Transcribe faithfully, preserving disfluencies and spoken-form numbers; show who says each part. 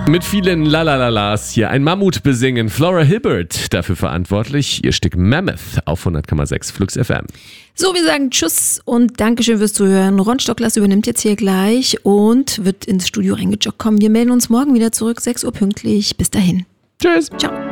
Speaker 1: Mit vielen Lalalalas hier ein Mammut besingen. Flora Hibbert dafür verantwortlich. Ihr Stück Mammoth auf hundert Komma sechs Flux F M.
Speaker 2: So, wir sagen Tschüss und Dankeschön fürs Zuhören. Ron Stocklas übernimmt jetzt hier gleich und wird ins Studio reingejoggt kommen. Wir melden uns morgen wieder zurück, sechs Uhr pünktlich. Bis dahin.
Speaker 1: Tschüss.
Speaker 2: Ciao.